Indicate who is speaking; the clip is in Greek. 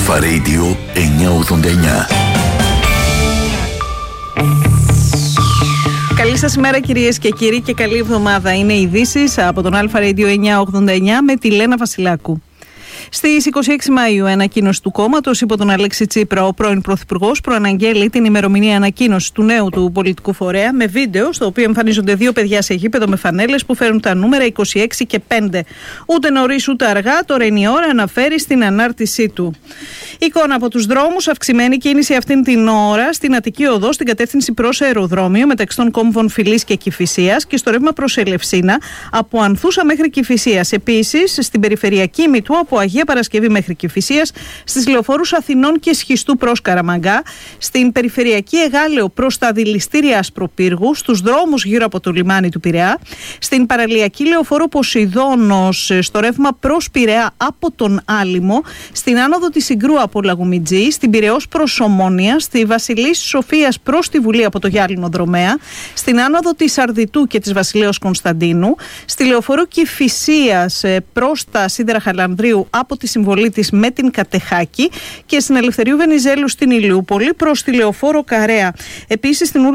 Speaker 1: Αλφα Radio 989.
Speaker 2: Καλή σας ημέρα κυρίες και κύριοι και καλή εβδομάδα. Είναι οι ειδήσεις από τον Αλφα Radio 989 με τη Λένα Βασιλάκου. Στις 26 Μαΐου, ανακοίνωση του κόμματος υπό τον Αλέξη Τσίπρα, ο πρώην Πρωθυπουργός προαναγγέλει την ημερομηνία ανακοίνωσης του νέου του πολιτικού φορέα με βίντεο, στο οποίο εμφανίζονται δύο παιδιά σε γήπεδο με φανέλες που φέρουν τα νούμερα 26 και 5. Ούτε νωρίς ούτε αργά, τώρα είναι η ώρα, αναφέρει στην ανάρτησή του. Εικόνα από τους δρόμους, αυξημένη κίνηση αυτήν την ώρα στην Αττική Οδό, στην κατεύθυνση προς αεροδρόμιο μεταξύ των κόμβων Φυλής και Κηφισίας και στο ρεύμα προς Ελευσίνα από Ανθούσα μέχρι Κηφισίας. Επίσης, στην περιφερειακή Μητού από Αγία Παρασκευή μέχρι Κηφισίας, στις λεωφόρους Αθηνών και Σχιστού προς Καραμαγκά, στην περιφερειακή Εγάλεο προς τα δηληστήρια Ασπροπύργου, στους δρόμους γύρω από το λιμάνι του Πειραιά, στην παραλιακή λεωφόρο Ποσειδώνος, στο ρεύμα προς Πειραιά από τον Άλυμο, στην άνοδο της Συγκρού από Λαγουμιτζή, στην Πειραιώς προς Ομόνια, στη Βασιλής Σοφίας προς τη Βουλή από το Γιάλινο Δρομέα, στην άνοδο της Αρδιτού και της Βασιλέως Κωνσταντίνου, στη λεωφόρο Κηφισίας προς τα Σίδερα Χαλανδρίου από τη συμβολή της με την Κατεχάκη και στην Ελευθερίου Βενιζέλου στην Ηλιούπολη προς τη λεωφόρο Καρέα. Επίσης στην